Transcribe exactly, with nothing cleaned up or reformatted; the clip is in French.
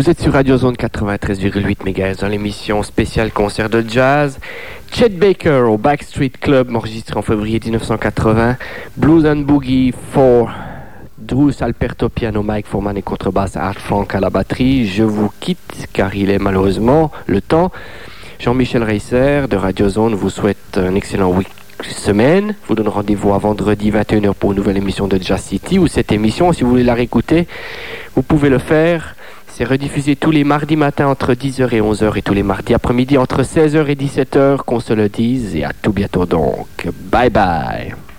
Vous êtes sur Radio Zone quatre-vingt-treize virgule huit mégahertz dans l'émission spéciale concert de jazz. Chet Baker au Backstreet Club, enregistré en février dix-neuf cent quatre-vingts. Blues and Boogie for Drew Alperto piano, Mike Foreman et contrebasse, Art Frank à la batterie. Je vous quitte car il est malheureusement le temps. Jean-Michel Reisser de Radio Zone vous souhaite un excellent week semaine. Vous donne rendez-vous à vendredi vingt et une heures pour une nouvelle émission de Jazz City, ou cette émission, si vous voulez la réécouter, vous pouvez le faire. C'est rediffusé tous les mardis matins entre dix heures et onze heures et tous les mardis après-midi entre seize heures et dix-sept heures, qu'on se le dise, et à tout bientôt donc. Bye bye.